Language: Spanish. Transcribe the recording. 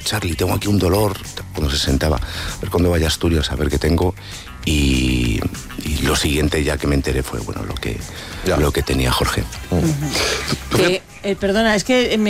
Charlie, tengo aquí un dolor, cuando se sentaba, a ver cuándo vaya a Asturias, a ver qué tengo, y lo siguiente ya que me enteré fue, bueno, lo que tenía Jorge. Perdona, es que